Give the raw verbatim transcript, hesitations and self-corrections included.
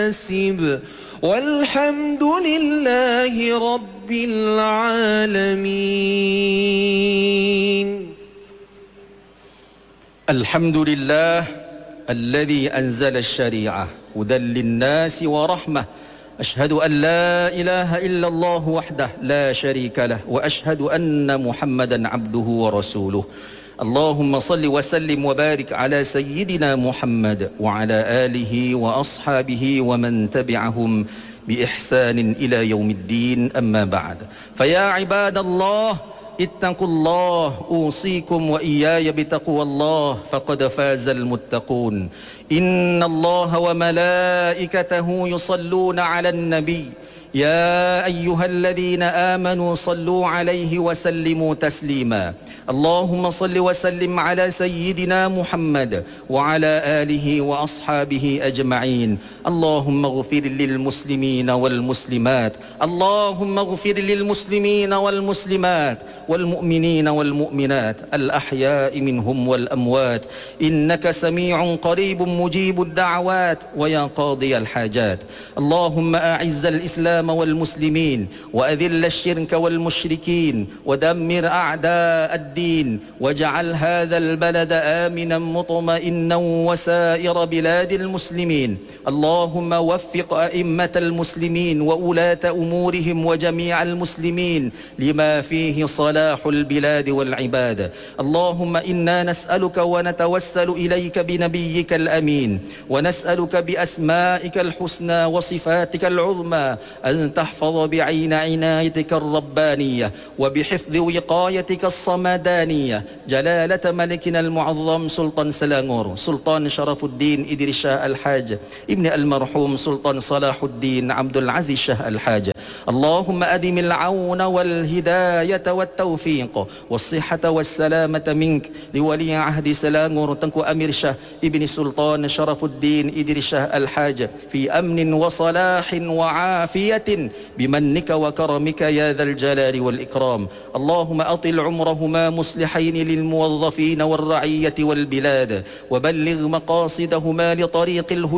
حاسب والحمد لله رب العالمين. الحمد لله الذي أنزل الشريعة هدى للناس ورحمة. أشهد أن لا إله إلا الله وحده لا شريك له، وأشهد أن محمدا عبده ورسوله. اللهم صل وسلم وبارك على سيدنا محمد وعلى آله وأصحابه ومن تبعهم بإحسان إلى يوم الدين. أما بعد، فيا عباد الله اتقوا الله، أوصيكم وإياي بتقوى الله، فقد فاز المتقون. إن الله وملائكته يصلون على النبي، يا أيها الذين آمنوا صلوا عليه وسلموا تسليما. اللهم صل وسلم على سيدنا محمد وعلى آله وأصحابه أجمعين. اللهم اغفر للمسلمين والمسلمات، اللهم اغفر للمسلمين والمسلمات والمؤمنين والمؤمنات الأحياء منهم والأموات، إنك سميع قريب مجيب الدعوات ويا قاضي الحاجات. اللهم أعز الإسلام والمسلمين، وأذل الشرك والمشركين، ودمر أعداء الدين، واجعل هذا البلد آمنا مطمئنا وسائر بلاد المسلمين. اللهم وفق أئمة المسلمين وولاة أمورهم وجميع المسلمين لما فيه صلاح البلاد والعباد. اللهم إنا نسألك ونتوسل إليك بنبيك الأمين، ونسألك بأسمائك الحسنى وصفاتك العظمى أن تحفظ بعين عنايتك الربانية وبحفظ وقايتك الصمدانية جلالة ملكنا المعظم سلطان سلانغور سلطان شرف الدين إدريس شاه الحاج ابن المرحوم سلطان صلاح الدين عبد العزيز شاه الحاج. اللهم أدم العون والهداية والتوفيق والصحة والسلامة منك لولي عهد سلانغور تنكو أمير شاه ابن سلطان شرف الدين إدريس شاه الحاج في أمن وصلاح وعافية بمنك وكرمك يا ذا الجلال والإكرام. اللهم أطل عمرهما مصلحين للموظفين والرعية والبلاد، وبلغ مقاصدهما لطريق الهدى